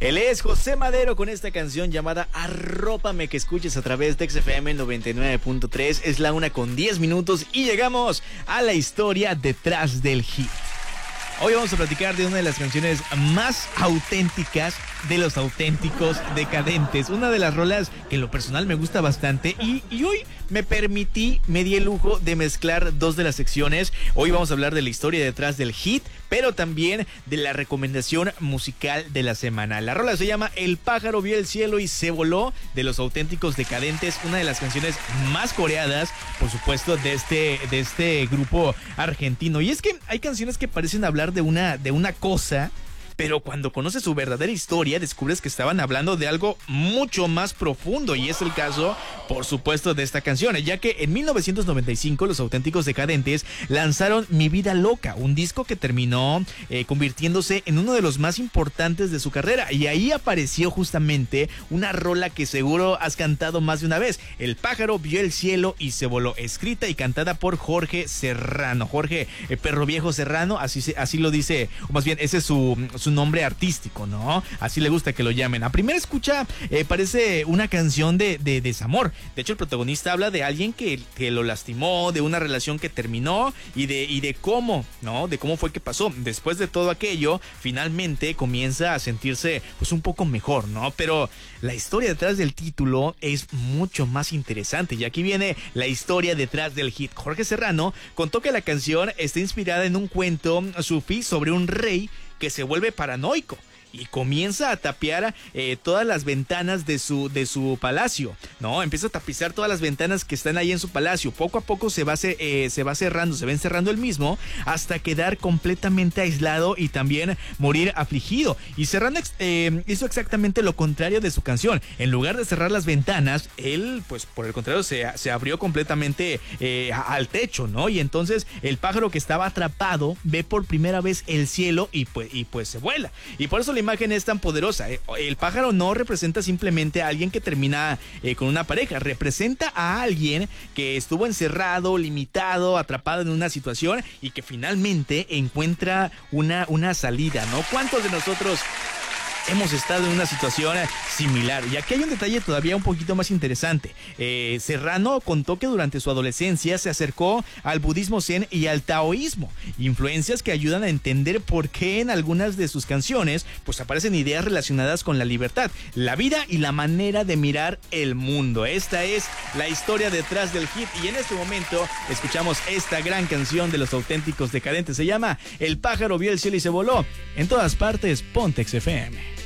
Él es José Madero con esta canción llamada Arrópame, que escuches a través de XFM 99.3. Es la 1:10 y llegamos a la historia detrás del hit. Hoy vamos a platicar de una de las canciones más auténticas de los auténticos decadentes. Una de las rolas que en lo personal me gusta bastante y hoy me di el lujo de mezclar dos de las secciones. Hoy vamos a hablar de la historia detrás del hit, pero también de la recomendación musical de la semana. La rola se llama El pájaro vio el cielo y se voló, de los auténticos decadentes. Una de las canciones más coreadas, por supuesto, de este grupo argentino. Y es que hay canciones que parecen hablar de una cosa, pero cuando conoces su verdadera historia descubres que estaban hablando de algo mucho más profundo, y es el caso, por supuesto, de esta canción, ya que en 1995 los auténticos decadentes lanzaron Mi Vida Loca, un disco que terminó convirtiéndose en uno de los más importantes de su carrera, y ahí apareció justamente una rola que seguro has cantado más de una vez: El pájaro vio el cielo y se voló, escrita y cantada por Jorge Serrano, Jorge Perro Viejo Serrano, así lo dice, o más bien ese es su nombre artístico, ¿no? Así le gusta que lo llamen. A primera escucha parece una canción de desamor. De hecho, el protagonista habla de alguien que lo lastimó, de una relación que terminó y de cómo, ¿no? De cómo fue que pasó. Después de todo aquello, finalmente comienza a sentirse pues un poco mejor, ¿no? Pero la historia detrás del título es mucho más interesante, y aquí viene la historia detrás del hit. Jorge Serrano contó que la canción está inspirada en un cuento sufí sobre un rey que se vuelve paranoico y comienza a tapiar todas las ventanas de su palacio, ¿no? Empieza a tapizar todas las ventanas que están ahí en su palacio. Poco a poco se va encerrando el mismo hasta quedar completamente aislado y también morir afligido. Y Serrano hizo exactamente lo contrario de su canción. En lugar de cerrar las ventanas, él, pues por el contrario, se abrió completamente al techo, ¿no? Y entonces el pájaro que estaba atrapado ve por primera vez el cielo y pues se vuela. Y por eso la imagen es tan poderosa. El pájaro no representa simplemente a alguien que termina con una pareja, representa a alguien que estuvo encerrado, limitado, atrapado en una situación y que finalmente encuentra una salida, ¿no? ¿Cuántos de nosotros hemos estado en una situación similar? Y aquí hay un detalle todavía un poquito más interesante. Serrano contó que durante su adolescencia se acercó al budismo zen y al taoísmo, influencias que ayudan a entender por qué en algunas de sus canciones pues aparecen ideas relacionadas con la libertad, la vida y la manera de mirar el mundo. Esta es la historia detrás del hit, y en este momento escuchamos esta gran canción de los auténticos decadentes. Se llama El pájaro vio el cielo y se voló. En todas partes, ponte XFM.